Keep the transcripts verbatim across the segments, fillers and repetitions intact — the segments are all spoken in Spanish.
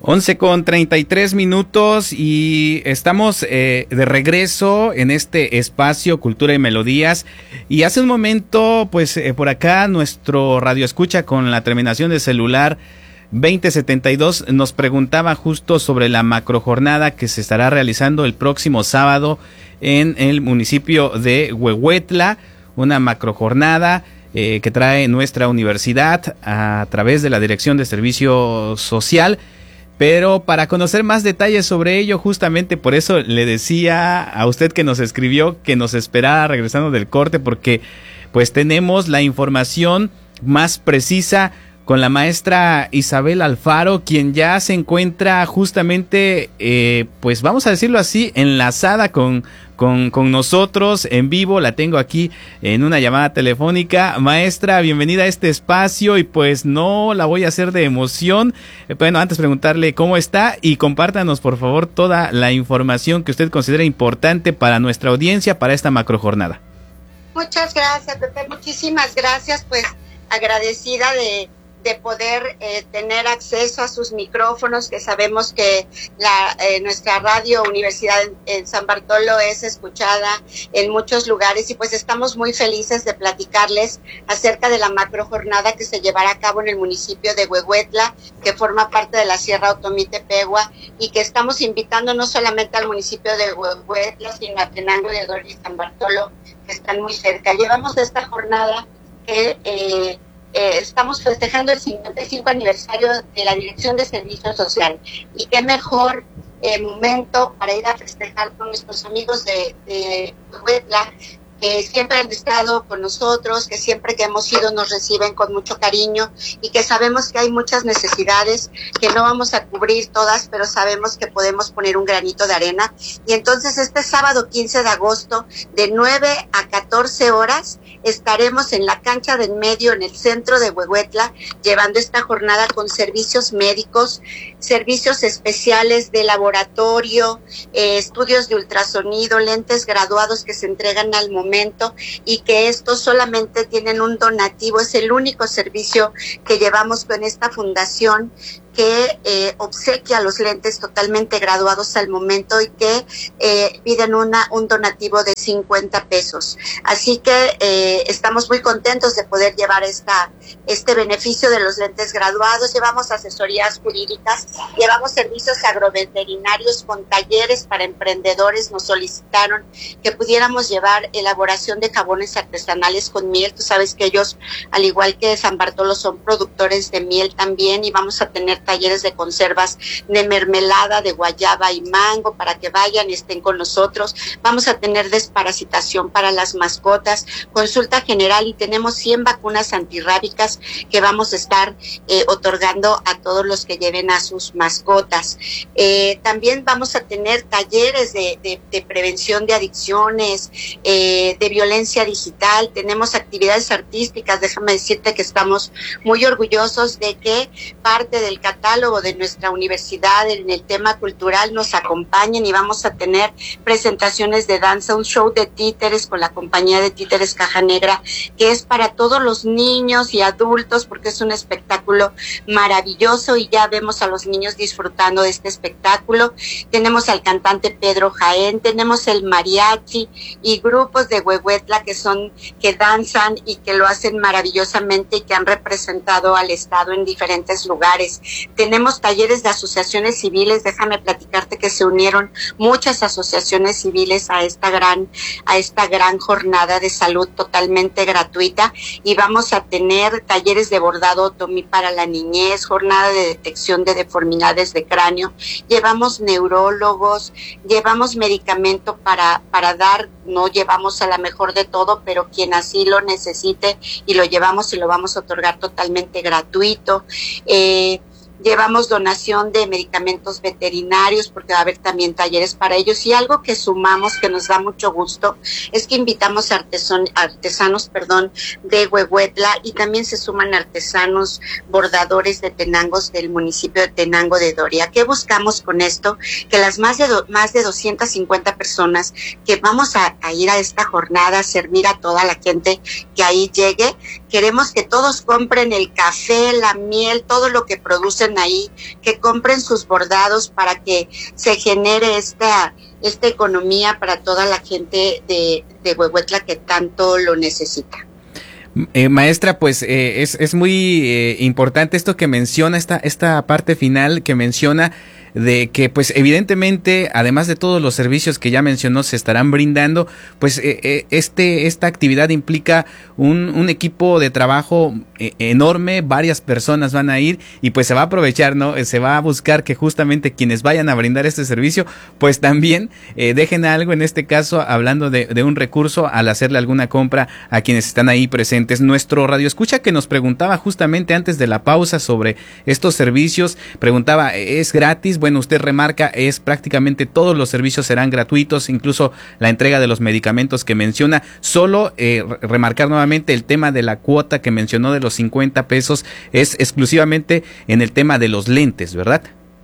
once con treinta y tres minutos y estamos eh, de regreso en este espacio Cultura y Melodías. Y hace un momento, pues eh, por acá nuestro radioescucha con la terminación de celular veinte setenta y dos nos preguntaba justo sobre la macrojornada que se estará realizando el próximo sábado en el municipio de Huehuetla, una macrojornada eh, que trae nuestra universidad a través de la Dirección de Servicio Social. Pero para conocer más detalles sobre ello, justamente por eso le decía a usted que nos escribió que nos esperara regresando del corte, porque pues tenemos la información más precisa con la maestra Isabel Alfaro, quien ya se encuentra justamente, eh, pues vamos a decirlo así, enlazada con, con, con nosotros en vivo. La tengo aquí en una llamada telefónica. Maestra, bienvenida a este espacio y pues no la voy a hacer de emoción. Bueno, antes preguntarle cómo está y compártanos por favor toda la información que usted considera importante para nuestra audiencia para esta macrojornada. Muchas gracias, Pepe, muchísimas gracias, pues agradecida de de poder eh, tener acceso a sus micrófonos, que sabemos que la eh, nuestra radio Universidad en, en San Bartolo es escuchada en muchos lugares y pues estamos muy felices de platicarles acerca de la macrojornada que se llevará a cabo en el municipio de Huehuetla, que forma parte de la Sierra Otomí-Tepehua, y que estamos invitando no solamente al municipio de Huehuetla, sino a Tenango de Doria y San Bartolo, que están muy cerca. Llevamos esta jornada que eh, Eh, estamos festejando el cincuenta y cinco aniversario de la Dirección de Servicio Social, y qué mejor eh, momento para ir a festejar con nuestros amigos de, de Huehuetla, que siempre han estado con nosotros, que siempre que hemos ido nos reciben con mucho cariño, y que sabemos que hay muchas necesidades que no vamos a cubrir todas, pero sabemos que podemos poner un granito de arena. Y entonces este sábado quince de agosto, de nueve a catorce horas, estaremos en la cancha del medio, en el centro de Huehuetla, llevando esta jornada con servicios médicos, servicios especiales de laboratorio, eh, estudios de ultrasonido, lentes graduados que se entregan al momento, y que estos solamente tienen un donativo. Es el único servicio que llevamos con esta fundación, que eh, obsequia los lentes totalmente graduados al momento, y que eh, piden una un donativo de cincuenta pesos. Así que eh, estamos muy contentos de poder llevar esta este beneficio de los lentes graduados. Llevamos asesorías jurídicas, llevamos servicios agroveterinarios con talleres para emprendedores. Nos solicitaron que pudiéramos llevar elaboración de jabones artesanales con miel. Tú sabes que ellos, al igual que San Bartolo, son productores de miel también, y vamos a tener talleres de conservas de mermelada, de guayaba y mango, para que vayan y estén con nosotros. Vamos a tener desparasitación para las mascotas, consulta general, y tenemos cien vacunas antirrábicas que vamos a estar eh, otorgando a todos los que lleven a sus mascotas. Eh, también vamos a tener talleres de, de, de prevención de adicciones, eh, de violencia digital. Tenemos actividades artísticas. Déjame decirte que estamos muy orgullosos de que parte del catálogo de nuestra universidad en el tema cultural nos acompañen, y vamos a tener presentaciones de danza, un show de títeres con la compañía de títeres Caja Negra, que es para todos los niños y adultos, porque es un espectáculo maravilloso, y ya vemos a los niños disfrutando de este espectáculo. Tenemos al cantante Pedro Jaén, tenemos el mariachi y grupos de Huehuetla que son, que danzan y que lo hacen maravillosamente, y que han representado al estado en diferentes lugares. Tenemos talleres de asociaciones civiles. Déjame platicarte que se unieron muchas asociaciones civiles a esta gran, a esta gran jornada de salud totalmente gratuita, y vamos a tener talleres de bordado otomí para la niñez, jornada de detección de deformidades de cráneo. Llevamos neurólogos, llevamos medicamento para, para dar, no llevamos a la mejor de todo, pero quien así lo necesite, y lo llevamos y lo vamos a otorgar totalmente gratuito. Eh, Llevamos donación de medicamentos veterinarios, porque va a haber también talleres para ellos. Y algo que sumamos, que nos da mucho gusto, es que invitamos a artesan, artesanos perdón, de Huehuetla, y también se suman artesanos bordadores de tenangos del municipio de Tenango de Doria. ¿Qué buscamos con esto? Que las más de, do, más de doscientas cincuenta personas que vamos a, a ir a esta jornada a servir a toda la gente que ahí llegue, queremos que todos compren el café, la miel, todo lo que producen ahí, que compren sus bordados para que se genere esta, esta economía para toda la gente de, de Huehuetla que tanto lo necesita. Eh, maestra, pues eh, es, es muy eh, importante esto que menciona, esta, esta parte final que menciona de que pues evidentemente, además de todos los servicios que ya mencionó se estarán brindando, pues eh, eh, este esta actividad implica un, un equipo de trabajo eh, enorme, varias personas van a ir y pues se va a aprovechar, ¿no? Se va a buscar que justamente quienes vayan a brindar este servicio, pues también eh, dejen algo, en este caso hablando de, de un recurso al hacerle alguna compra a quienes están ahí presentes. Nuestro radioescucha que nos preguntaba justamente antes de la pausa sobre estos servicios, preguntaba, ¿es gratis? Bueno, usted remarca, es prácticamente todos los servicios serán gratuitos, incluso la entrega de los medicamentos que menciona. Solo eh, remarcar nuevamente el tema de la cuota que mencionó de los cincuenta pesos, es exclusivamente en el tema de los lentes, ¿verdad?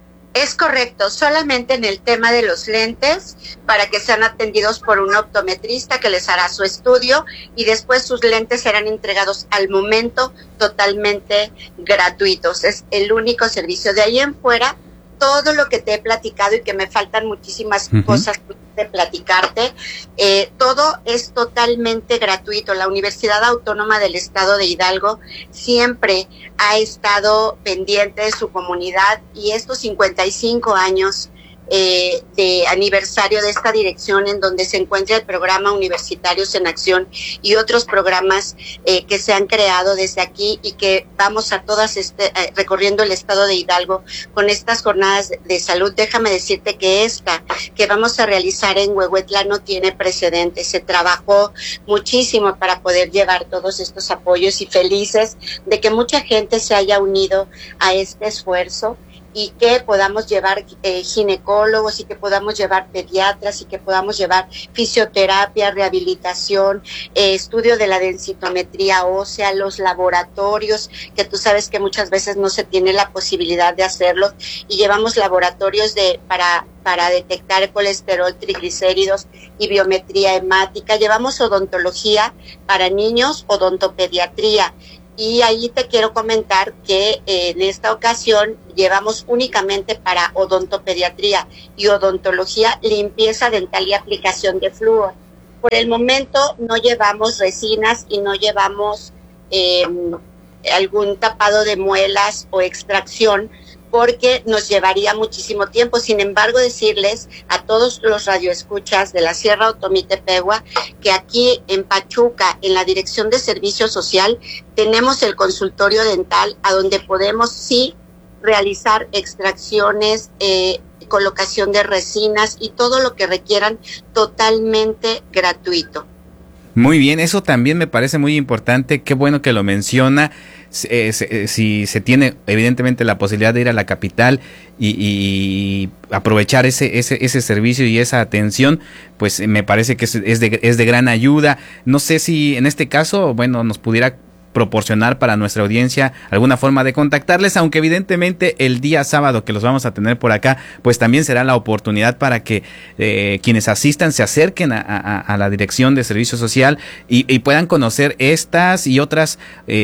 Es correcto, solamente en el tema de los lentes, para que sean atendidos por un optometrista que les hará su estudio y después sus lentes serán entregados al momento totalmente gratuitos. Es el único servicio. De ahí en fuera, todo lo que te he platicado y que me faltan muchísimas uh-huh. cosas de platicarte, eh, todo es totalmente gratuito. La Universidad Autónoma del Estado de Hidalgo siempre ha estado pendiente de su comunidad y estos cincuenta y cinco años Eh, de aniversario de esta dirección en donde se encuentra el programa Universitarios en Acción y otros programas eh, que se han creado desde aquí y que vamos a todas este, eh, recorriendo el estado de Hidalgo con estas jornadas de, de salud. Déjame decirte que esta que vamos a realizar en Huehuetla no tiene precedentes. Se trabajó muchísimo para poder llevar todos estos apoyos y felices de que mucha gente se haya unido a este esfuerzo y que podamos llevar eh, ginecólogos y que podamos llevar pediatras y que podamos llevar fisioterapia, rehabilitación, eh, estudio de la densitometría ósea, los laboratorios, que tú sabes que muchas veces no se tiene la posibilidad de hacerlo, y llevamos laboratorios de para para detectar colesterol, triglicéridos y biometría hemática. Llevamos odontología para niños, odontopediatría. Y ahí te quiero comentar que eh, en esta ocasión llevamos únicamente para odontopediatría y odontología limpieza dental y aplicación de flúor. Por el momento no llevamos resinas y no llevamos eh, algún tapado de muelas o extracción, porque nos llevaría muchísimo tiempo. Sin embargo, decirles a todos los radioescuchas de la Sierra Otomí-Tepehua que aquí en Pachuca, en la Dirección de Servicio Social, tenemos el consultorio dental a donde podemos sí realizar extracciones, eh, colocación de resinas y todo lo que requieran totalmente gratuito. Muy bien, eso también me parece muy importante, qué bueno que lo menciona. Eh, se, si se tiene evidentemente la posibilidad de ir a la capital y, y aprovechar ese, ese, ese servicio y esa atención, pues me parece que es, es, de, es de gran ayuda. No sé si en este caso, bueno, nos pudiera proporcionar para nuestra audiencia alguna forma de contactarles, aunque evidentemente el día sábado que los vamos a tener por acá, pues también será la oportunidad para que eh, quienes asistan se acerquen a, a, a la Dirección de Servicio Social y, y puedan conocer estas y otras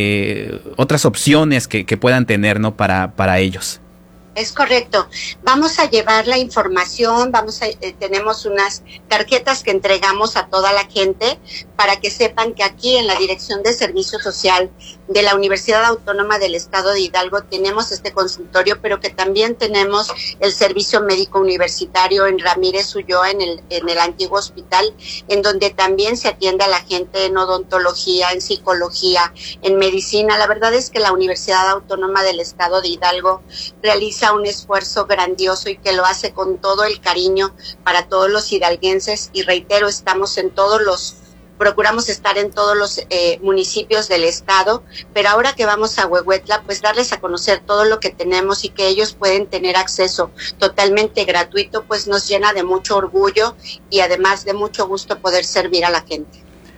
eh, otras opciones que, que puedan tener, ¿no? para, para ellos. Es correcto. Vamos a llevar la información, vamos a, eh, tenemos unas tarjetas que entregamos a toda la gente para que sepan que aquí en la Dirección de Servicio Social de la Universidad Autónoma del Estado de Hidalgo tenemos este consultorio, pero que también tenemos el servicio médico universitario en Ramírez Ulloa, en el, en el antiguo hospital, en donde también se atiende a la gente en odontología, en psicología, en medicina. La verdad es que la Universidad Autónoma del Estado de Hidalgo realiza un esfuerzo grandioso y que lo hace con todo el cariño para todos los hidalguenses, y reitero, estamos en todos los, procuramos estar en todos los eh, municipios del estado, pero ahora que vamos a Huehuetla, pues darles a conocer todo lo que tenemos y que ellos pueden tener acceso totalmente gratuito, pues nos llena de mucho orgullo y además de mucho gusto poder servir a la gente.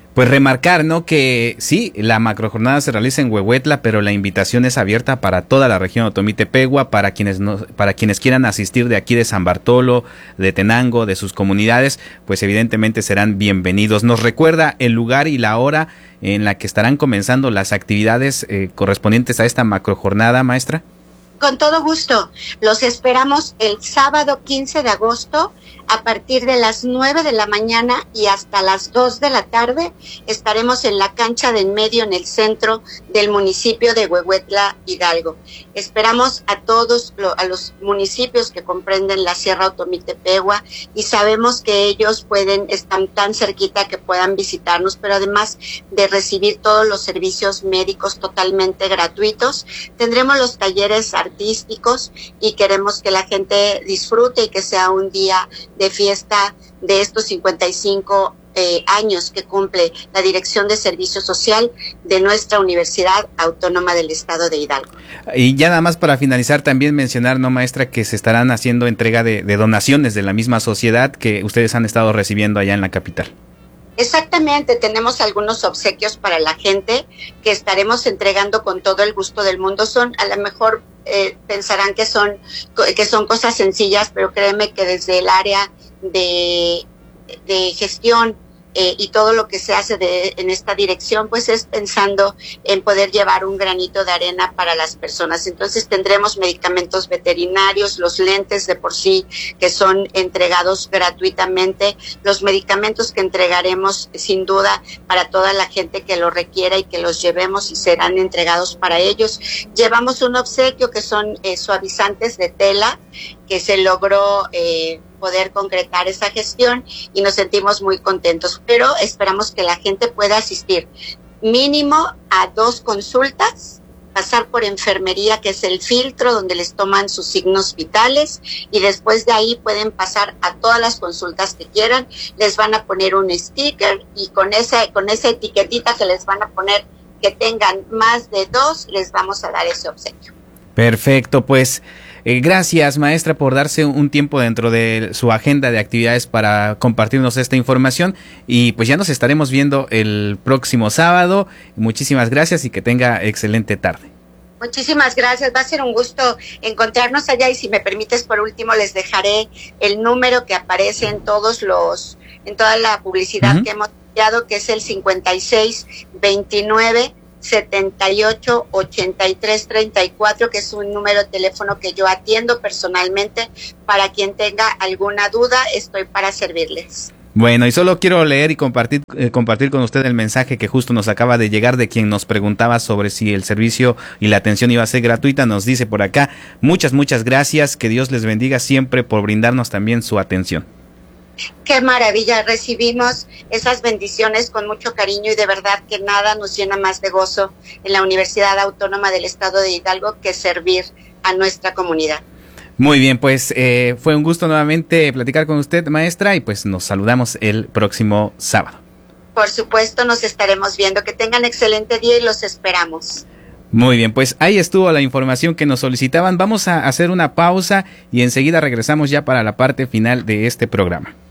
Pues remarcar, ¿no? Que sí, la macrojornada se realiza en Huehuetla, pero la invitación es abierta para toda la región Otomí-Tepehua, para quienes no, para quienes quieran asistir de aquí de San Bartolo, de Tenango, de sus comunidades, pues evidentemente serán bienvenidos. Nos recuerda el lugar y la hora en la que estarán comenzando las actividades eh, correspondientes a esta macrojornada, maestra. Con todo gusto. Los esperamos el sábado quince de agosto a partir de las nueve de la mañana y hasta las dos de la tarde. Estaremos en la cancha de en medio en el centro del municipio de Huehuetla, Hidalgo. Esperamos a todos lo, a los municipios que comprenden la Sierra Otomí-Tepehua y sabemos que ellos pueden, están tan cerquita que puedan visitarnos, pero además de recibir todos los servicios médicos totalmente gratuitos, tendremos los talleres artísticos y queremos que la gente disfrute y que sea un día de fiesta de estos cincuenta y cinco eh, años que cumple la Dirección de Servicio Social de nuestra Universidad Autónoma del Estado de Hidalgo. Y ya nada más para finalizar, también mencionar, ¿no, maestra, que se estarán haciendo entrega de, de donaciones de la misma sociedad que ustedes han estado recibiendo allá en la capital? Exactamente, tenemos algunos obsequios para la gente que estaremos entregando con todo el gusto del mundo. Son, a lo mejor eh, pensarán que son, que son cosas sencillas, pero créeme que desde el área de, de gestión eh, y todo lo que se hace de, en esta dirección, pues es pensando en poder llevar un granito de arena para las personas. Entonces tendremos medicamentos veterinarios, los lentes de por sí que son entregados gratuitamente, los medicamentos que entregaremos sin duda para toda la gente que lo requiera y que los llevemos y serán entregados para ellos. Llevamos un obsequio que son eh, suavizantes de tela, que se logró eh, poder concretar esa gestión y nos sentimos muy contentos, pero esperamos que la gente pueda asistir mínimo a dos consultas, pasar por enfermería, que es el filtro donde les toman sus signos vitales, y después de ahí pueden pasar a todas las consultas que quieran. Les van a poner un sticker y con esa, con esa etiquetita que les van a poner que tengan más de dos, les vamos a dar ese obsequio. Perfecto, pues eh, gracias, maestra, por darse un tiempo dentro de su agenda de actividades para compartirnos esta información, y pues ya nos estaremos viendo el próximo sábado. Muchísimas gracias y que tenga excelente tarde. Muchísimas gracias, va a ser un gusto encontrarnos allá, y si me permites, por último les dejaré el número que aparece en todos los, en toda la publicidad uh-huh. que hemos enviado, que es el cincuenta y seis veintinueve setenta y ocho ochenta y tres treinta y cuatro, que es un número de teléfono que yo atiendo personalmente. Para quien tenga alguna duda, estoy para servirles. Bueno, y solo quiero leer y compartir eh, compartir con usted el mensaje que justo nos acaba de llegar de quien nos preguntaba sobre si el servicio y la atención iba a ser gratuita. Nos dice por acá: muchas, muchas gracias, que Dios les bendiga siempre por brindarnos también su atención. Qué maravilla, recibimos esas bendiciones con mucho cariño, y de verdad que nada nos llena más de gozo en la Universidad Autónoma del Estado de Hidalgo que servir a nuestra comunidad. Muy bien, pues eh, fue un gusto nuevamente platicar con usted, maestra, y pues nos saludamos el próximo sábado. Por supuesto, nos estaremos viendo. Que tengan excelente día y los esperamos. Muy bien, pues ahí estuvo la información que nos solicitaban. Vamos a hacer una pausa y enseguida regresamos ya para la parte final de este programa.